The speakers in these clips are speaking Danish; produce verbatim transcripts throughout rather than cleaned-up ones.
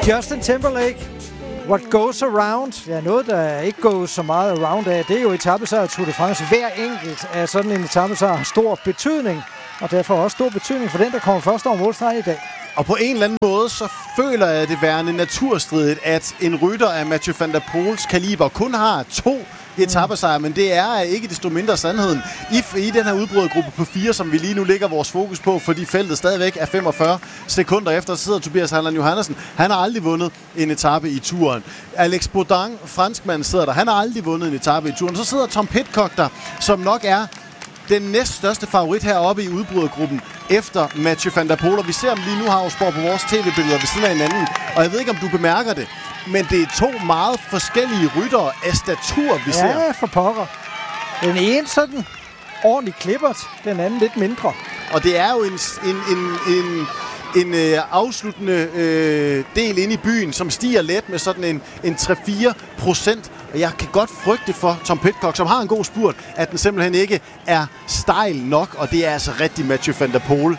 Justin Timberlake, What Goes Around. Ja, noget, der ikke går så meget around af, det er jo etapesejr Tour de France. Hver enkelt af sådan en etapesejr har stor betydning, og derfor også stor betydning for den, der kommer først over målstregen i dag. Og på en eller anden måde, så føler jeg det værende naturstridigt, at en rytter af Mathieu van der Poels kaliber kun har to etapesejre, men det er ikke desto mindre sandheden. I, I den her udbrydergruppe på fire, som vi lige nu lægger vores fokus på, fordi feltet stadigvæk er femogfyrre sekunder efter, så sidder Tobias Halland Johannessen. Han har aldrig vundet en etape i turen. Alex Baudin, franskmanden, sidder der. Han har aldrig vundet en etape i turen. Så sidder Tom Pidcock der, som nok er den næststørste favorit heroppe i udbrydergruppen efter Mathieu van der Poel. Og vi ser ham lige nu, Havsborg, på vores tv-billeder ved siden af hinanden. Og jeg ved ikke, om du bemærker det, men det er to meget forskellige ryttere af statur, vi ser. Ja, for pokker. Den ene sådan ordentligt klippert, den anden lidt mindre. Og det er jo en, en, en, en, en øh, afsluttende øh, del inde i byen, som stiger let med sådan en, en tre til fire procent. Og jeg kan godt frygte for Tom Pidcock, som har en god spurt, at den simpelthen ikke er stejl nok. Og det er altså rigtig Mathieu van der Poel.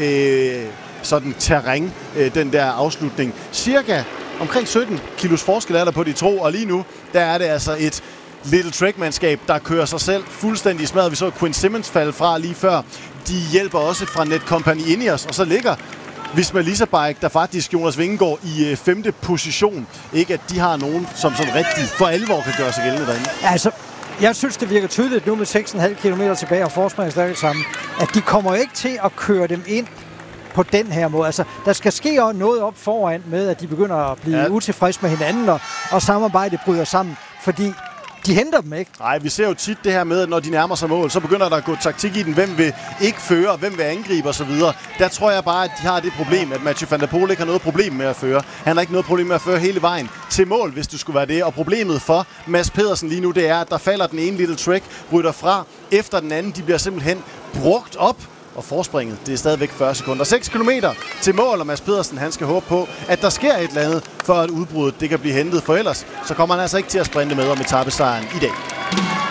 Øh, sådan terræn, øh, den der afslutning. Cirka omkring sytten kilos forskel er der på de to, og lige nu, der er det altså et Little Trek-mandskab, der kører sig selv fuldstændig smadret. Vi så Quinn Simmons falde fra lige før. De hjælper også fra Netcompany Ineos, og så ligger Visma Leasebike, der faktisk Jonas Vingegaard i øh, femte position. Ikke at de har nogen, som sådan rigtig for alvor kan gøre sig gældende derinde. Altså, jeg synes, det virker tydeligt nu med seks komma fem kilometer tilbage og forspringet stadig sammen, at de kommer ikke til at køre dem ind på den her måde. Altså, der skal ske også noget op foran med, at de begynder at blive ja. utilfredse med hinanden, og, og samarbejdet bryder sammen, fordi de henter dem ikke. Nej, vi ser jo tit det her med, at når de nærmer sig mål, så begynder der at gå taktik i den. Hvem vil ikke føre, hvem vil angribe osv. Der tror jeg bare, at de har det problem, at Mathieu van der Poel ikke har noget problem med at føre. Han har ikke noget problem med at føre hele vejen til mål, hvis du skulle være det. Og problemet for Mads Pedersen lige nu, det er, at der falder den ene Little Trek, rytter fra efter den anden. De bliver simpelthen brugt op. Og forspringet, det er stadigvæk fyrre sekunder. seks kilometer til mål, og Mads Pedersen, han skal håbe på, at der sker et eller andet, for at udbruddet det kan blive hentet. For ellers, så kommer han altså ikke til at sprinte med om etapesejren i dag.